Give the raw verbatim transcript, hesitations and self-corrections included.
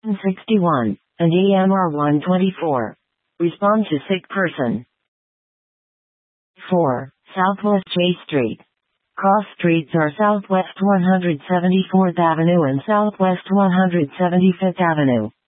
sixty-one, and E M R one twenty-four. Respond to sick person. four. Southwest J Street. Cross streets are Southwest one hundred seventy-fourth Avenue and Southwest one hundred seventy-fifth Avenue.